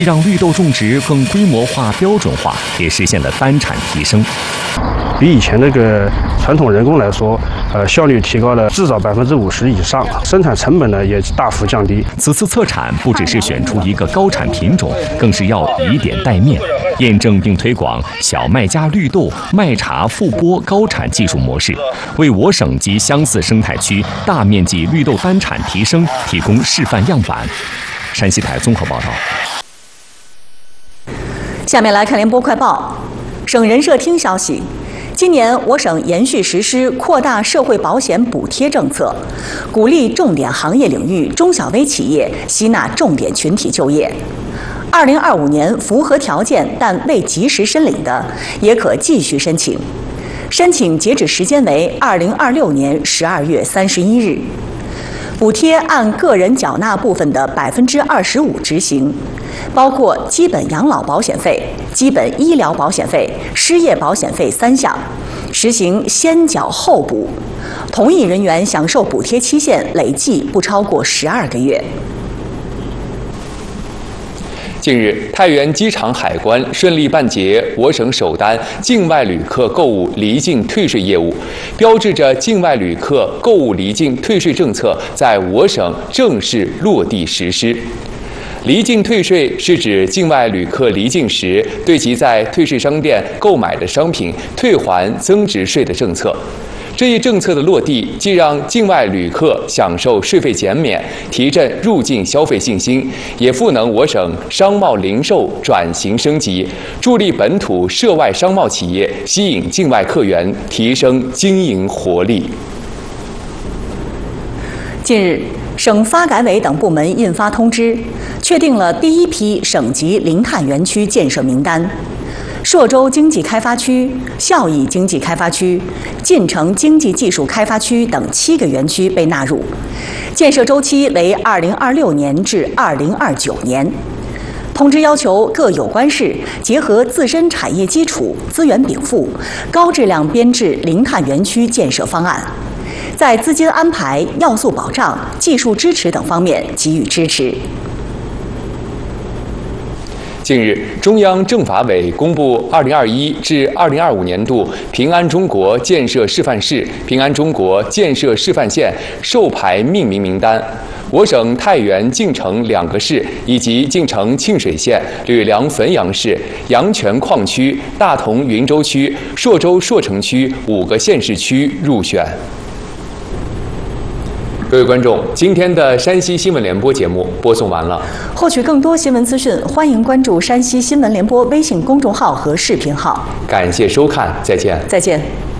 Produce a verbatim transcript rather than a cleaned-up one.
让绿豆种植更规模化、标准化，也实现了单产提升。 比以前那个传统人工来说，呃，效率提高了至少百分之五十以上，生产成本呢也大幅降低。 此次测产不只是选出一个高产品种，更是要以点带面，验证并推广小麦加绿豆麦茶复播高产技术模式，为我省及相似生态区大面积绿豆单产提升提供示范样板。山西台综合报道。 下面来看联播快报。省人社厅消息，今年我省延续实施扩大社会保险补贴政策，鼓励重点行业领域中小微企业吸纳重点群体就业。二零二五年符合条件但未及时申领的，也可继续申请。申请截止时间为二零二六年十二月三十一日。补贴按个人缴纳部分的百分之二十五执行，包括基本养老保险费、基本医疗保险费、失业保险费三项，实行先缴后补。同意人员享受补贴期限累计不超过十二个月。 近日，太原机场海关顺利办结我省首单境外旅客购物离境退税业务，标志着境外旅客购物离境退税政策在我省正式落地实施。离境退税是指境外旅客离境时，对其在退税商店购买的商品退还增值税的政策。这一政策的落地，既让境外旅客享受税费减免，提振入境消费信心，也赋能我省商贸零售转型升级，助力本土涉外商贸企业吸引境外客源，提升经营活力。近日，省发改委等部门印发通知，确定了第一批省级零碳园区建设名单。朔州经济开发区、孝义经济开发区、晋城经济技术开发区等七个园区被纳入，建设周期为二零二六年至二零二九年。通知要求各有关市结合自身产业基础、资源禀赋，高质量编制零碳园区建设方案，在资金安排、要素保障、技术支持等方面给予支持。近日，中央政法委公布二零二一至二零二五年度平安中国建设示范市、平安中国建设示范县授牌命名名单。我省太原、晋城两个市以及晋城沁水县、吕梁汾阳市、阳泉矿区、大同云州区、朔州朔城区五个县市区入选。各位观众，今天的山西新闻联播节目播送完了。获取更多新闻资讯，欢迎关注山西新闻联播微信公众号和视频号。感谢收看，再见。再见。